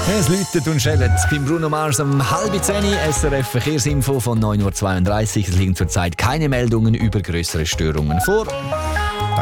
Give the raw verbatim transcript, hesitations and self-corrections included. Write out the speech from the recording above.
Es läutet und schellt beim Bruno Mars um halb zehn. S R F Verkehrsinfo von neun Uhr zweiunddreißig. Es liegen zurzeit keine Meldungen über größere Störungen vor.